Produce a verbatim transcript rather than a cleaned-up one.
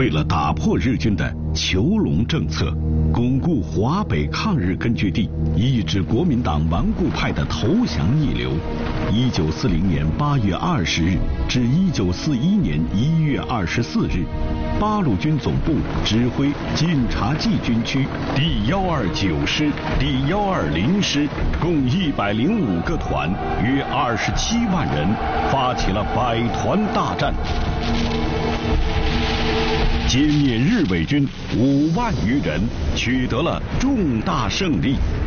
为了打破日军的囚笼政策，巩固华北抗日根据地，抑制国民党顽固派的投降逆流，一九四零年八月二十日至一九四一年一月二十四日，八路军总部指挥晋察冀军区第幺二九师、第幺二零师共一百零五个团，约二十七万人，发起了百团大战，歼灭日伪军五万余人，取得了重大胜利。